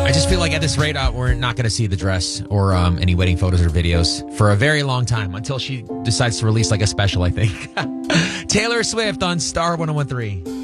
I just feel like at this rate, we're not going to see the dress or any wedding photos or videos for a very long time until she decides to release like a special, I think. Taylor Swift on Star 101.3.